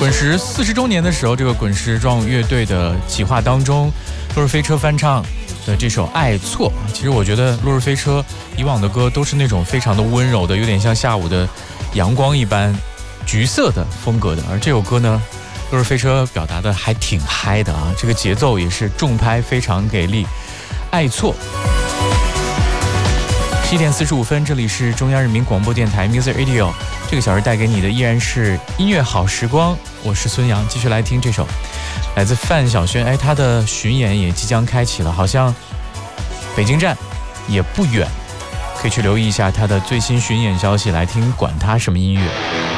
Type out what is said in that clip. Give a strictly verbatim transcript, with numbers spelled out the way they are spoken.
滚石四十周年的时候，这个滚石壮舞乐队的企划当中，落日飞车翻唱的这首《爱错》，其实我觉得落日飞车以往的歌都是那种非常的温柔的，有点像下午的阳光一般橘色的风格的，而这首歌呢，落日飞车表达的还挺嗨的啊，这个节奏也是重拍非常给力，《爱错》。十一点四十五分，这里是中央人民广播电台 Music Radio， 这个小时带给你的依然是音乐好时光，我是孙杨，继续来听这首来自范晓萱。哎，他的巡演也即将开启了，好像北京站也不远，可以去留意一下他的最新巡演消息，来听管他什么音乐。